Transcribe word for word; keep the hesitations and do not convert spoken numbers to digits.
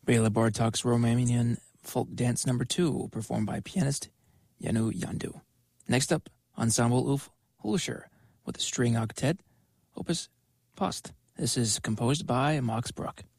Bela Bartok's Romanian folk dance number two, performed by pianist Yanu Yandu. Next up, Ensemble Uf Hulscher with a string octet, Opus Post. This is composed by Max Bruck.